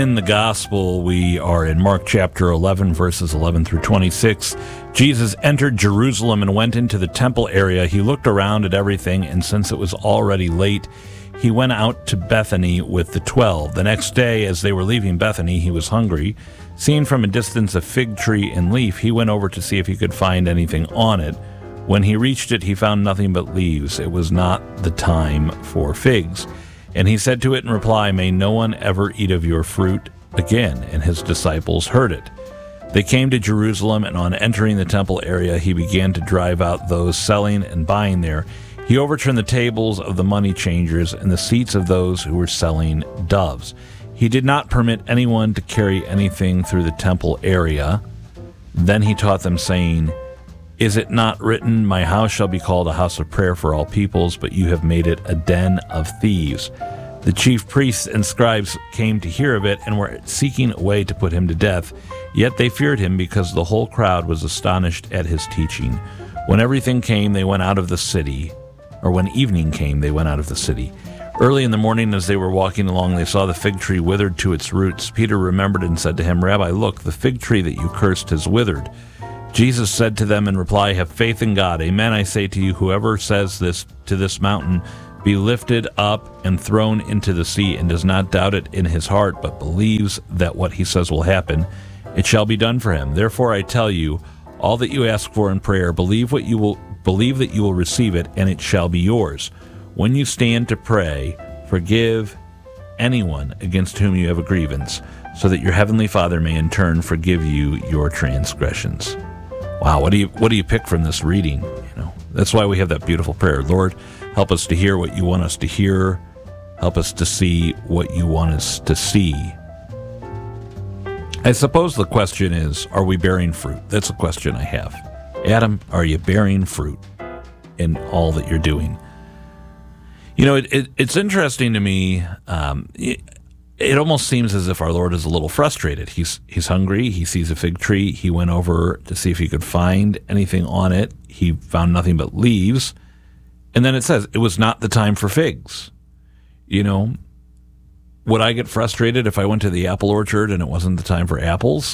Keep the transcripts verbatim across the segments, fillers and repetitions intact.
In the gospel, we are in Mark chapter eleven, verses eleven through twenty-six. Jesus entered Jerusalem and went into the temple area. He looked around at everything, and since it was already late, he went out to Bethany with the twelve. The next day, as they were leaving Bethany, he was hungry. Seeing from a distance a fig tree in leaf, he went over to see if he could find anything on it. When he reached it, he found nothing but leaves. It was not the time for figs. And he said to it in reply, "May no one ever eat of your fruit again." And his disciples heard it. They came to Jerusalem, and on entering the temple area, he began to drive out those selling and buying there. He overturned the tables of the money changers and the seats of those who were selling doves. He did not permit anyone to carry anything through the temple area. Then he taught them, saying, "Is it not written, 'My house shall be called a house of prayer for all peoples,' but you have made it a den of thieves." The chief priests and scribes came to hear of it and were seeking a way to put him to death. Yet they feared him because the whole crowd was astonished at his teaching. When everything came, they went out of the city, or when evening came, they went out of the city. Early in the morning, as they were walking along, they saw the fig tree withered to its roots. Peter remembered and said to him, "Rabbi, look, the fig tree that you cursed has withered." Jesus said to them in reply, "Have faith in God. Amen, I say to you, whoever says this to this mountain, 'Be lifted up and thrown into the sea,' and does not doubt it in his heart, but believes that what he says will happen, it shall be done for him. Therefore I tell you, all that you ask for in prayer, believe what you will believe that you will receive it, and it shall be yours. When you stand to pray, forgive anyone against whom you have a grievance, so that your heavenly Father may in turn forgive you your transgressions." Wow, what do you what do you pick from this reading? You know, that's why we have that beautiful prayer. Lord, help us to hear what you want us to hear. Help us to see what you want us to see. I suppose the question is, are we bearing fruit? That's a question I have. Adam, are you bearing fruit in all that you're doing? You know, it, it, it's interesting to me. Um, it, It almost seems as if our Lord is a little frustrated. He's he's hungry. He sees a fig tree. He went over to see if he could find anything on it. He found nothing but leaves. And then it says, it was not the time for figs. You know, would I get frustrated if I went to the apple orchard and it wasn't the time for apples?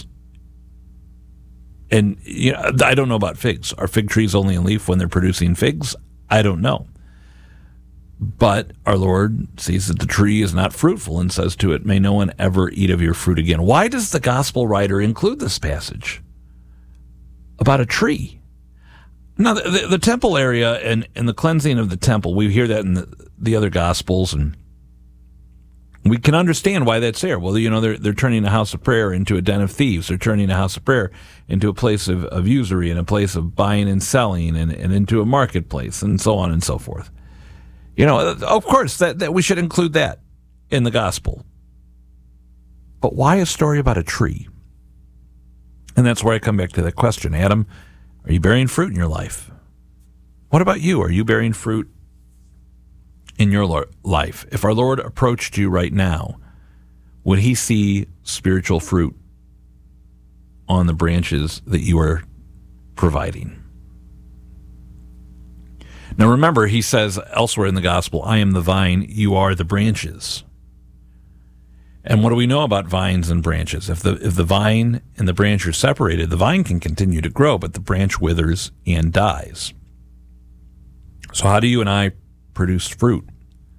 And, you know, I don't know about figs. Are fig trees only in leaf when they're producing figs? I don't know. But our Lord sees that the tree is not fruitful and says to it, "May no one ever eat of your fruit again." Why does the gospel writer include this passage about a tree? Now, the, the, the temple area and, and the cleansing of the temple, we hear that in the, the other gospels, and we can understand why that's there. Well, you know, they're, they're turning a house of prayer into a den of thieves. They're turning a house of prayer into a place of, of usury and a place of buying and selling and, and into a marketplace and so on and so forth. You know, of course, that, that we should include that in the gospel. But why a story about a tree? And that's where I come back to that question. Adam, are you bearing fruit in your life? What about you? Are you bearing fruit in your life? If our Lord approached you right now, would he see spiritual fruit on the branches that you are providing? Now remember, he says elsewhere in the gospel, "I am the vine, you are the branches." And what do we know about vines and branches? If the if the vine and the branch are separated, the vine can continue to grow, but the branch withers and dies. So how do you and I produce fruit?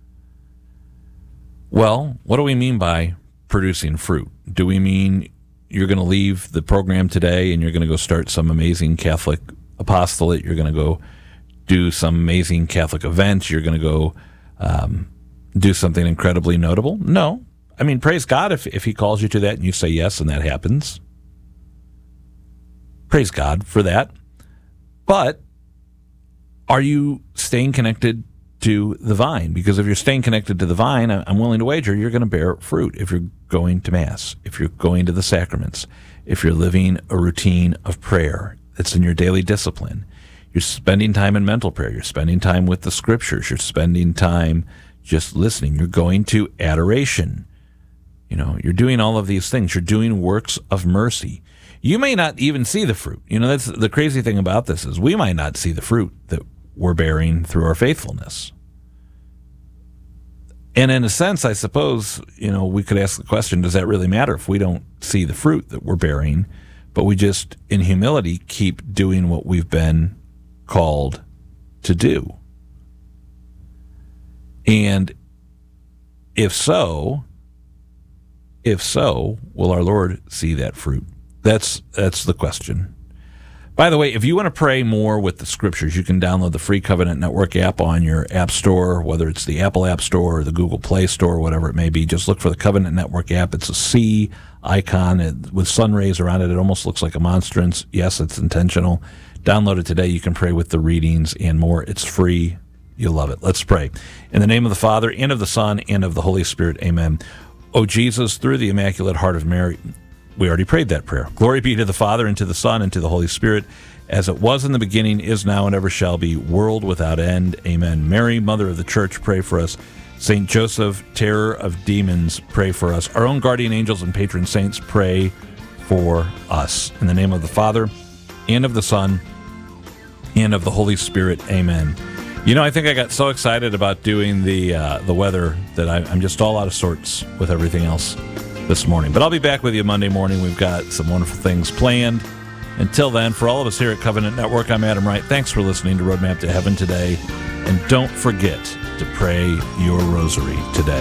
Well, what do we mean by producing fruit? Do we mean you're going to leave the program today and you're going to go start some amazing Catholic apostolate? You're going to go do some amazing Catholic event? You're going to go um, do something incredibly notable? No. I mean, praise God if, if he calls you to that and you say yes and that happens. Praise God for that. But are you staying connected to the vine? Because if you're staying connected to the vine, I'm willing to wager you're going to bear fruit if you're going to Mass, if you're going to the sacraments, if you're living a routine of prayer that's in your daily discipline. You're spending time in mental prayer. You're spending time with the scriptures. You're spending time just listening. You're going to adoration. You know, you're doing all of these things. You're doing works of mercy. You may not even see the fruit. You know, that's the crazy thing about this is we might not see the fruit that we're bearing through our faithfulness. And in a sense, I suppose, you know, we could ask the question, does that really matter if we don't see the fruit that we're bearing, but we just, in humility, keep doing what we've been called to do? And if so, if so, will our Lord see that fruit? That's that's the question. By the way, if you want to pray more with the scriptures, you can download the free Covenant Network app on your app store, whether it's the Apple App Store or the Google Play Store, or whatever it may be. Just look for the Covenant Network app. It's a C icon with sun rays around it. It almost looks like a monstrance. Yes, it's intentional. Download it today. You can pray with the readings and more. It's free. You'll love it. Let's pray. In the name of the Father, and of the Son, and of the Holy Spirit, amen. O Jesus, through the Immaculate Heart of Mary, we already prayed that prayer. Glory be to the Father, and to the Son, and to the Holy Spirit, as it was in the beginning, is now, and ever shall be, world without end. Amen. Mary, Mother of the Church, pray for us. Saint Joseph, terror of demons, pray for us. Our own guardian angels and patron saints, pray for us. In the name of the Father, and of the Son, and of the Holy Spirit, amen. You know, I think I got so excited about doing the uh, the weather that I, I'm just all out of sorts with everything else this morning. But I'll be back with you Monday morning. We've got some wonderful things planned. Until then, for all of us here at Covenant Network, I'm Adam Wright. Thanks for listening to Roadmap to Heaven today. And don't forget to pray your rosary today.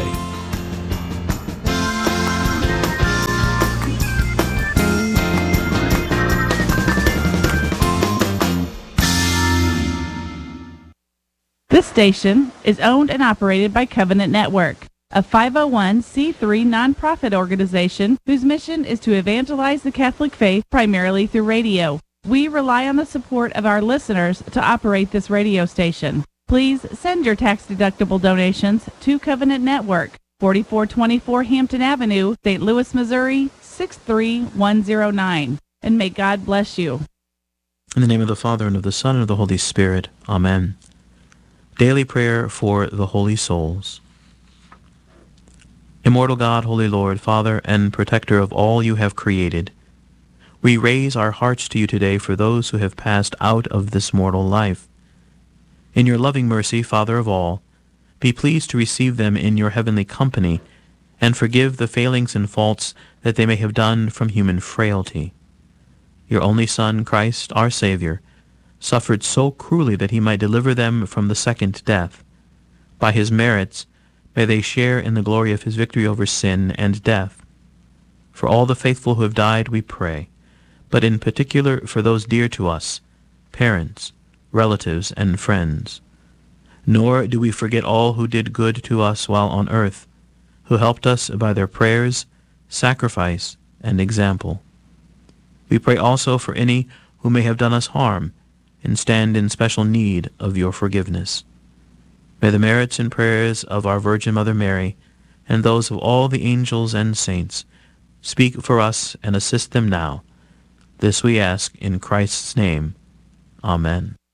This station is owned and operated by Covenant Network, a five oh one c three nonprofit organization whose mission is to evangelize the Catholic faith primarily through radio. We rely on the support of our listeners to operate this radio station. Please send your tax-deductible donations to Covenant Network, forty-four twenty-four Hampton Avenue, Saint Louis, Missouri, six three one zero nine. And may God bless you. In the name of the Father, and of the Son, and of the Holy Spirit. Amen. Daily prayer for the holy souls. Immortal God, Holy Lord, Father and Protector of all you have created, we raise our hearts to you today for those who have passed out of this mortal life. In your loving mercy, Father of all, be pleased to receive them in your heavenly company, and forgive the failings and faults that they may have done from human frailty. Your only Son, Christ, our Savior, suffered so cruelly that he might deliver them from the second death. By his merits, may they share in the glory of his victory over sin and death. For all the faithful who have died, we pray, but in particular for those dear to us, parents, relatives, and friends. Nor do we forget all who did good to us while on earth, who helped us by their prayers, sacrifice, and example. We pray also for any who may have done us harm, and stand in special need of your forgiveness. May the merits and prayers of our Virgin Mother Mary, and those of all the angels and saints, speak for us and assist them now. This we ask in Christ's name. Amen.